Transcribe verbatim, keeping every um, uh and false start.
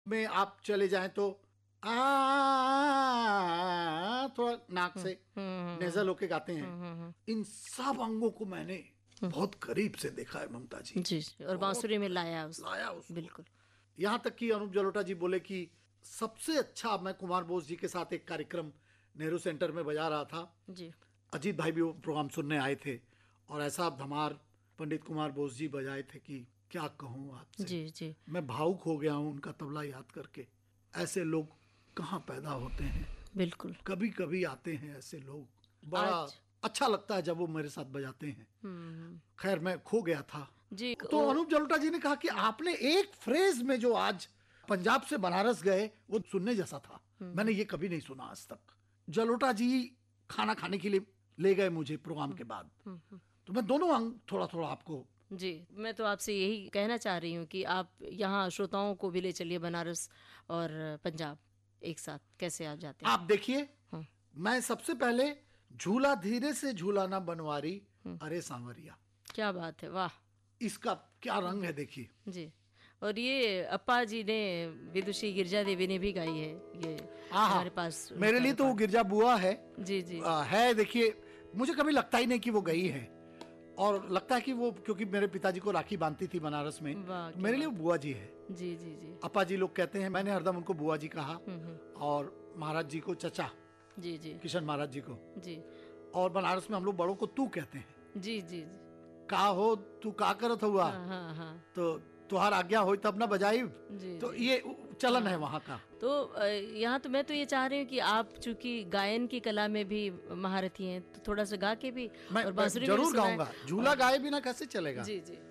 में आप चले जाएं तो आ थोड़ा नाक से नेजल होके गाते हैं। इन सब अंगों को मैंने बहुत करीब से देखा है ममता जी। जी, और बांसुरी में लाया उस लाया उसको। बिल्कुल। यहाँ तक कि अनूप जलोटा जी बोले कि सबसे अच्छा, मैं कुमार बोस जी के साथ एक कार्यक्रम नेहरू सेंटर में बजा रहा था जी। अजीत भाई भी वो प्रोग्राम सुनने आए थे और ऐसा धमार पंडित कुमार बोस जी बजाए थे कि क्या कहूँ आपसे। जी जी। मैं भावुक हो गया हूँ उनका तबला याद करके। ऐसे लोग कहाँ पैदा होते हैं, बिल्कुल। कभी कभी आते हैं ऐसे लोग। बड़ा आज अच्छा लगता है जब वो मेरे साथ बजाते हैं। खैर मैं खो गया था जी। तो अनूप जलोटा जी ने कहा कि आपने एक फ्रेज में जो आज पंजाब से बनारस गए वो सुनने जैसा था, मैंने ये कभी नहीं सुना आज तक। जलोटा जी खाना खाने के लिए ले गए मुझे प्रोग्राम के बाद, तो मैं दोनों अंग थोड़ा थोड़ा आपको। जी, मैं तो आपसे यही कहना चाह रही हूँ कि आप यहाँ श्रोताओं को भी ले चलिए बनारस और पंजाब एक साथ, कैसे आप जाते हैं? आप देखिए, मैं सबसे पहले झूला धीरे से झूलाना बनवारी अरे सांवरिया। क्या बात है, वाह। इसका क्या रंग है देखिए। जी, और ये अप्पा जी ने, विदुषी गिरजा देवी ने भी गाई है ये हमारे पास। मेरे लिए तो वो गिरजा बुआ है। जी जी। आ, है देखिए, मुझे कभी लगता ही नहीं कि वो गई है, और लगता है कि वो, क्योंकि मेरे पिताजी को राखी बांधती थी बनारस में, तो मेरे लिए बुआ जी है। जी जी जी। अप्पा जी लोग कहते हैं, मैंने हरदम उनको बुआ जी कहा, और महाराज जी को चचा। जी जी। किशन महाराज जी को जी। और बनारस में हम लोग बड़ों को तू कहते हैं। जी जी जी। का हो तू का करत हुआ। हाँ, हाँ, हाँ। तो तुहार आज्ञा हो तब ना बजाई। तो ये चलन है वहाँ का। तो यहाँ तो मैं तो ये चाह रही हूँ कि आप चूंकि गायन की कला में भी महारथी हैं, तो थोड़ा सा गा के भी मैं, और बांसुरी में जरूर गाऊंगा। झूला गाए बिना कैसे चलेगा। जी जी।